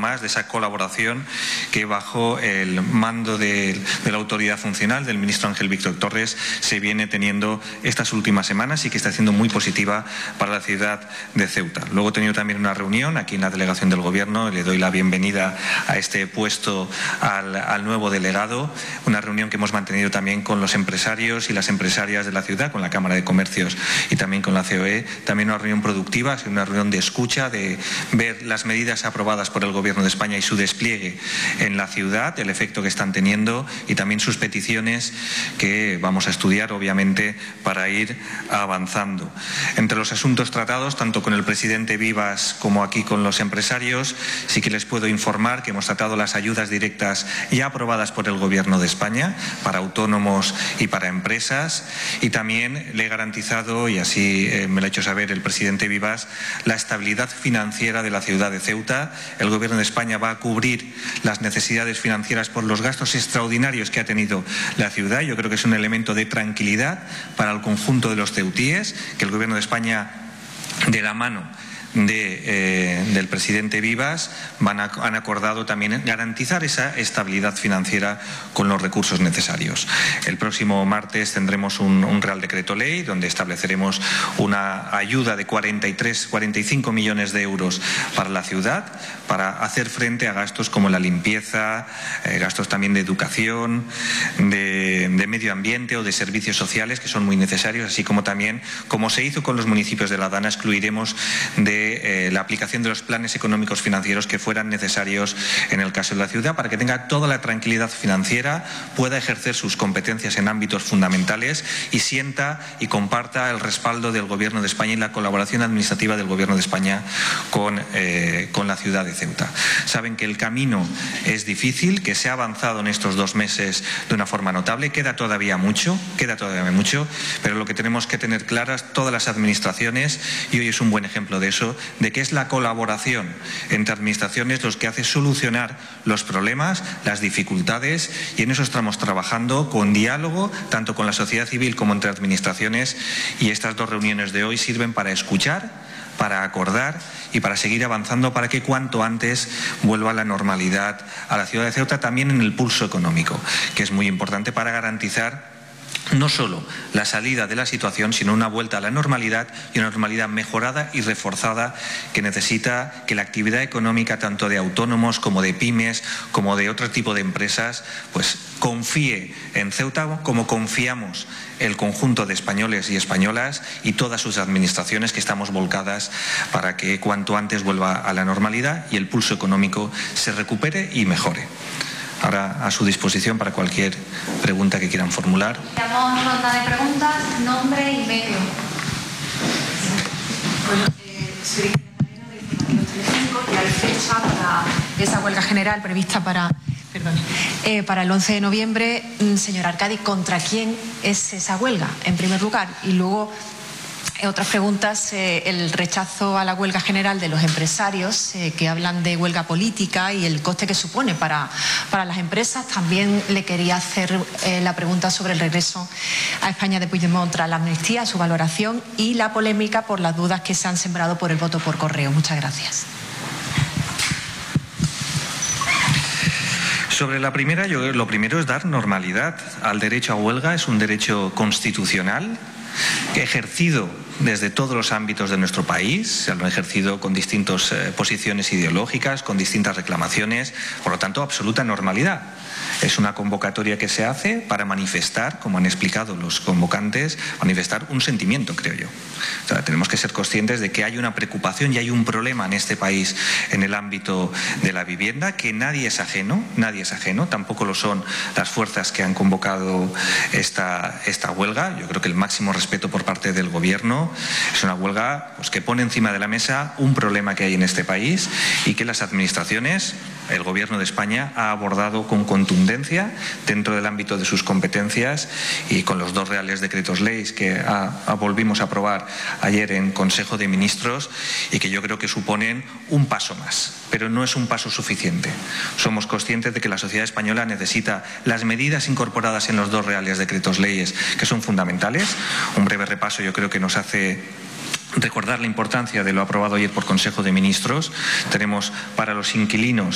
más de esa colaboración que bajo el mando de la autoridad funcional del ministro Ángel Víctor Torres se viene teniendo estas últimas semanas y que está siendo muy positiva para la ciudad de Ceuta. Luego he tenido también una reunión aquí en la delegación del Gobierno, le doy la bienvenida a este puesto al nuevo delegado, una reunión que hemos mantenido también con los empresarios y las empresarias de la ciudad, con la Cámara de Comercios y también con la COE, también una reunión productiva, una reunión de escucha, de ver las medidas aprobadas por el Gobierno de España y su despliegue en la ciudad, el efecto que están teniendo y también sus peticiones que vamos a estudiar, obviamente, para ir avanzando. Entre los asuntos tratados, tanto con el presidente Vivas como aquí con los empresarios, sí que les puedo informar que hemos tratado las ayudas directas ya aprobadas por el Gobierno de España para autónomos y para empresas, y también le he garantizado, y así me lo ha hecho saber el presidente Vivas, la estabilidad financiera de la ciudad de Ceuta. El Gobierno de España va a cubrir las necesidades financieras por los gastos extraordinarios que ha tenido la ciudad. Yo creo que es un elemento de tranquilidad para el conjunto de los ceutíes, que el Gobierno de España, de la mano del presidente Vivas, han acordado también garantizar esa estabilidad financiera con los recursos necesarios. El próximo martes tendremos un Real Decreto Ley donde estableceremos una ayuda de 45 millones de euros para la ciudad para hacer frente a gastos como la limpieza, gastos también de educación, de medio ambiente o de servicios sociales que son muy necesarios, así como también, como se hizo con los municipios de la Dana, excluiremos de la aplicación de los planes económicos financieros que fueran necesarios en el caso de la ciudad, para que tenga toda la tranquilidad financiera, pueda ejercer sus competencias en ámbitos fundamentales y sienta y comparta el respaldo del Gobierno de España y la colaboración administrativa del Gobierno de España con la ciudad de Ceuta. Saben que el camino es difícil, que se ha avanzado en estos 2 meses de una forma notable, queda todavía mucho, pero lo que tenemos que tener claras todas las administraciones, y hoy es un buen ejemplo de eso, de que es la colaboración entre administraciones los que hace solucionar los problemas, las dificultades, y en eso estamos trabajando con diálogo, tanto con la sociedad civil como entre administraciones, y estas 2 reuniones de hoy sirven para escuchar, para acordar y para seguir avanzando para que cuanto antes vuelva la normalidad a la ciudad de Ceuta, también en el pulso económico, que es muy importante para garantizar no solo la salida de la situación, sino una vuelta a la normalidad, y una normalidad mejorada y reforzada que necesita que la actividad económica, tanto de autónomos como de pymes, como de otro tipo de empresas, pues confíe en Ceuta como confiamos el conjunto de españoles y españolas y todas sus administraciones, que estamos volcadas para que cuanto antes vuelva a la normalidad y el pulso económico se recupere y mejore. Ahora a su disposición para cualquier pregunta que quieran formular. Damos ronda de preguntas, nombre y medio. Bueno, soy secretaria de Informativos Telecinco y hay fecha para esa huelga general prevista para el 11 de noviembre. Señor Arcadi, ¿contra quién es esa huelga, en primer lugar? Y luego, otras preguntas, el rechazo a la huelga general de los empresarios, que hablan de huelga política y el coste que supone para las empresas. También le quería hacer la pregunta sobre el regreso a España de Puigdemont tras la amnistía, su valoración y la polémica por las dudas que se han sembrado por el voto por correo. Muchas gracias. Sobre la primera, lo primero es dar normalidad al derecho a huelga. Es un derecho constitucional ejercido desde todos los ámbitos de nuestro país, se lo han ejercido con distintas posiciones ideológicas, con distintas reclamaciones, por lo tanto, absoluta normalidad. Es una convocatoria que se hace para manifestar, como han explicado los convocantes, manifestar un sentimiento, creo yo. O sea, tenemos que ser conscientes de que hay una preocupación y hay un problema en este país en el ámbito de la vivienda, que nadie es ajeno, tampoco lo son las fuerzas que han convocado esta huelga. Yo creo que el máximo respeto por parte del Gobierno. Es una huelga pues, que pone encima de la mesa un problema que hay en este país y que las administraciones, el Gobierno de España, ha abordado con contundencia dentro del ámbito de sus competencias, y con los 2 reales decretos leyes que volvimos a aprobar ayer en Consejo de Ministros, y que yo creo que suponen un paso más, pero no es un paso suficiente. Somos conscientes de que la sociedad española necesita las medidas incorporadas en los 2 reales decretos leyes, que son fundamentales. Un breve repaso yo creo que nos hace recordar la importancia de lo aprobado ayer por Consejo de Ministros. Tenemos para los inquilinos